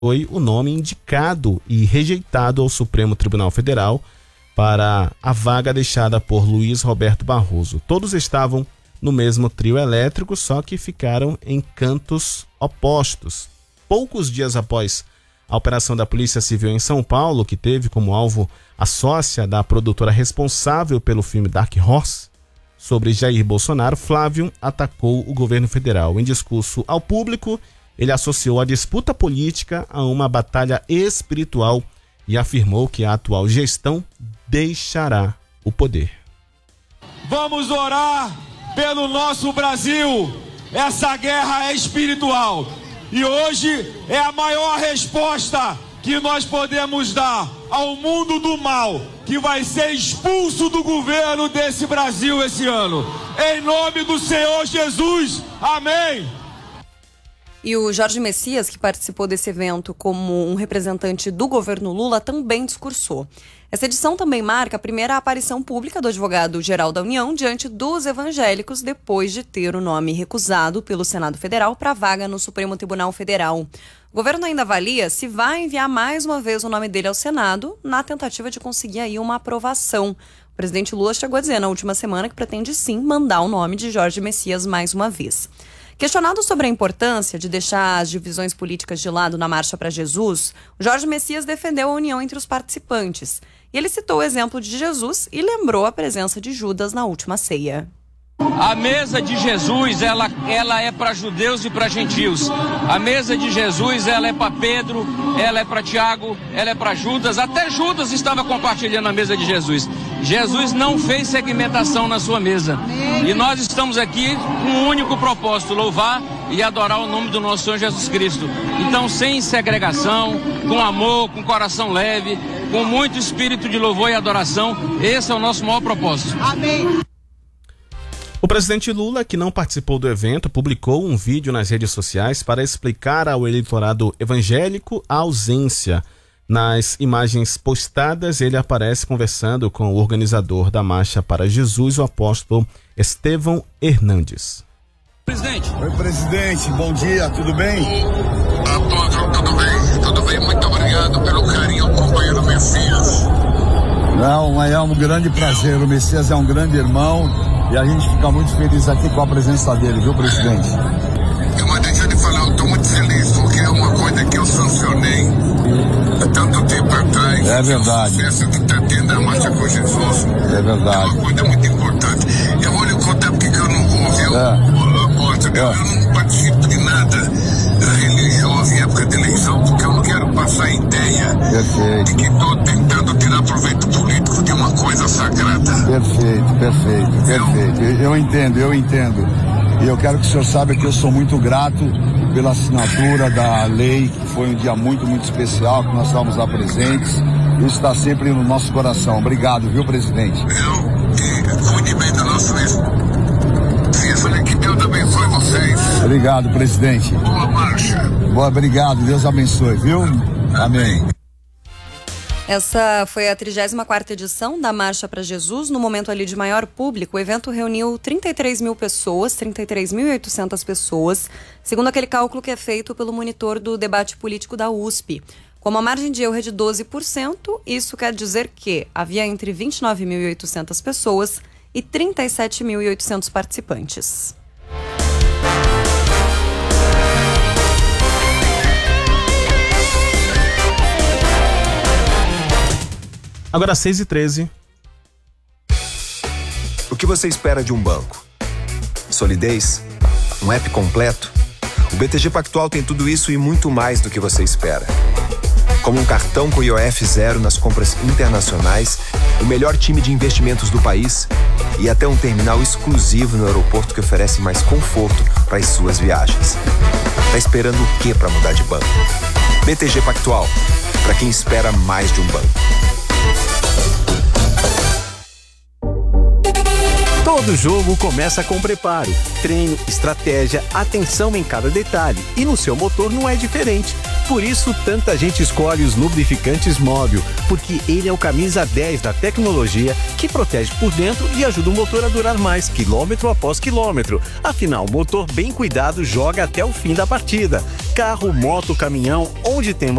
foi o nome indicado e rejeitado ao Supremo Tribunal Federal para a vaga deixada por Luiz Roberto Barroso. Todos estavam no mesmo trio elétrico, só que ficaram em cantos opostos. Poucos dias após a operação da Polícia Civil em São Paulo, que teve como alvo a sócia da produtora responsável pelo filme Dark Horse, sobre Jair Bolsonaro, Flávio atacou o governo federal. Em discurso ao público, ele associou a disputa política a uma batalha espiritual e afirmou que a atual gestão deixará o poder. Vamos orar pelo nosso Brasil. Essa guerra é espiritual. E hoje é a maior resposta que nós podemos dar ao mundo do mal, que vai ser expulso do governo desse Brasil esse ano. Em nome do Senhor Jesus. Amém. E o Jorge Messias, que participou desse evento como um representante do governo Lula, também discursou. Essa edição também marca a primeira aparição pública do advogado-geral da União diante dos evangélicos, depois de ter o nome recusado pelo Senado Federal para a vaga no Supremo Tribunal Federal. O governo ainda avalia se vai enviar mais uma vez o nome dele ao Senado, na tentativa de conseguir aí uma aprovação. O presidente Lula chegou a dizer na última semana que pretende sim mandar o nome de Jorge Messias mais uma vez. Questionado sobre a importância de deixar as divisões políticas de lado na Marcha para Jesus, Jorge Messias defendeu a união entre os participantes. E ele citou o exemplo de Jesus e lembrou a presença de Judas na última ceia. A mesa de Jesus, ela é para judeus e para gentios. A mesa de Jesus, ela é para Pedro, ela é para Tiago, ela é para Judas. Até Judas estava compartilhando a mesa de Jesus. Jesus não fez segmentação na sua mesa. E nós estamos aqui com um único propósito: louvar e adorar o nome do nosso Senhor Jesus Cristo. Então, sem segregação, com amor, com coração leve, com muito espírito de louvor e adoração, esse é o nosso maior propósito. Amém. O presidente Lula, que não participou do evento, publicou um vídeo nas redes sociais para explicar ao eleitorado evangélico a ausência. Nas imagens postadas, ele aparece conversando com o organizador da Marcha para Jesus, o apóstolo Estevão Hernandes. Presidente. Oi, presidente. Bom dia, tudo bem? Apóstolo, tudo bem? Tudo bem? Muito obrigado pelo carinho, companheiro Messias. Não, é um grande prazer. O Messias é um grande irmão. E a gente fica muito feliz aqui com a presença dele, viu, presidente? Mas deixa eu te falar, eu estou muito feliz, porque é uma coisa que eu sancionei há tanto tempo atrás. É verdade. O sucesso que está tendo a Marcha com Jesus. É verdade. É uma coisa muito importante. Eu vou lhe contar porque que eu não vou, viu? Apóstolo, eu não participo de nada religioso em época de eleição, porque eu não quero passar a ideia de que estou tentando tirar proveito político de uma coisa sagrada. Perfeito. Eu entendo. E eu quero que o senhor saiba que eu sou muito grato pela assinatura da lei, que foi um dia muito, muito especial, que nós estávamos lá presentes. Isso está sempre no nosso coração. Obrigado, viu, presidente? Cuide bem do nosso filho. Que Deus abençoe vocês. Obrigado, presidente. Boa marcha. Obrigado, Deus abençoe, viu? Amém. Essa foi a 34ª edição da Marcha para Jesus. No momento ali de maior público, o evento reuniu 33 mil pessoas, 33.800 pessoas, segundo aquele cálculo que é feito pelo monitor do debate político da USP. Como a margem de erro é de 12%, isso quer dizer que havia entre 29.800 pessoas e 37.800 participantes. Agora 6h13. O que você espera de um banco? Solidez? Um app completo? O BTG Pactual tem tudo isso e muito mais do que você espera. Como um cartão com IOF zero nas compras internacionais, o melhor time de investimentos do país e até um terminal exclusivo no aeroporto que oferece mais conforto para as suas viagens. Tá esperando o quê para mudar de banco? BTG Pactual, para quem espera mais de um banco. Todo jogo começa com preparo, treino, estratégia, atenção em cada detalhe. E no seu motor não é diferente. Por isso, tanta gente escolhe os lubrificantes Móbil, porque ele é o camisa 10 da tecnologia que protege por dentro e ajuda o motor a durar mais, quilômetro após quilômetro. Afinal, o motor bem cuidado joga até o fim da partida. Carro, moto, caminhão, onde tem